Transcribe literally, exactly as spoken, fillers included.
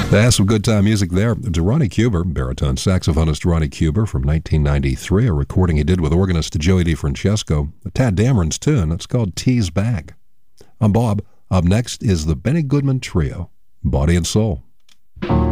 That's some good time music there. To Ronnie Cuber, baritone saxophonist Ronnie Cuber from nineteen ninety-three, a recording he did with organist Joey DeFrancesco, a Tad Dameron's tune. It's called Tease Bag. I'm Bob. Up next is the Benny Goodman Trio, Body and Soul.